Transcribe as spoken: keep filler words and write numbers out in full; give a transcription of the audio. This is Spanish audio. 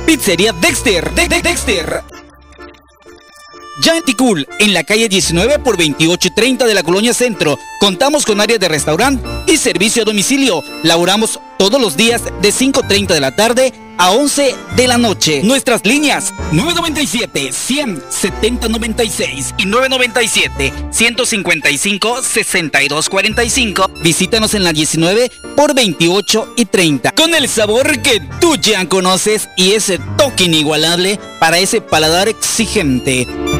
Pizzería Dexter, de, de Dexter. Ya en Ticul, en la calle diecinueve por veintiocho treinta de la Colonia Centro, contamos con área de restaurante y servicio a domicilio. Laboramos todos los días de cinco treinta de la tarde a once de la noche. Nuestras líneas nueve noventa y siete, cien, setenta noventa y seis y nueve noventa y siete, ciento cincuenta y cinco, sesenta y dos cuarenta y cinco. Visítanos en la diecinueve por veintiocho y treinta. Con el sabor que tú ya conoces y ese toque inigualable para ese paladar exigente.